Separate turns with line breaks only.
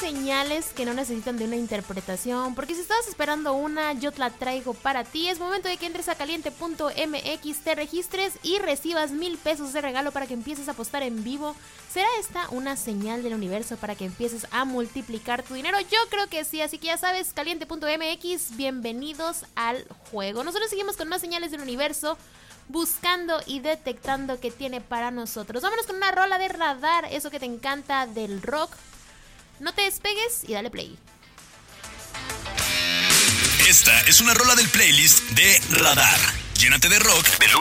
señales que no necesitan de una interpretación, porque si estabas esperando una, yo te la traigo para ti. Es momento de que entres a caliente.mx, te registres y recibas 1,000 pesos de regalo para que empieces a apostar en vivo. ¿Será esta una señal del universo para que empieces a multiplicar tu dinero? Yo creo que sí, así que ya sabes, caliente.mx, bienvenidos al juego. Nosotros seguimos con más señales del universo, buscando y detectando qué tiene para nosotros. Vámonos con una rola de Radar, eso que te encanta del rock. No te despegues y dale play.
Esta es una rola del playlist de Radar. Llénate de rock de